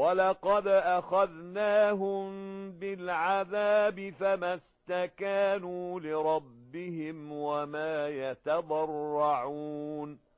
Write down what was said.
وَلَقَدْ أَخَذْنَاهُمْ بِالْعَذَابِ فَمَا اسْتَكَانُوا لِرَبِّهِمْ وَمَا يَتَضَرَّعُونَ